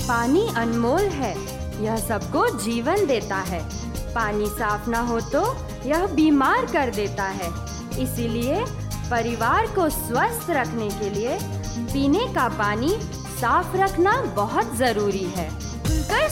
पानी अनमोल है, यह सबको जीवन देता है। पानी साफ ना हो तो यह बीमार कर देता है। इसीलिए परिवार को स्वस्थ रखने के लिए पीने का पानी साफ रखना बहुत जरूरी है।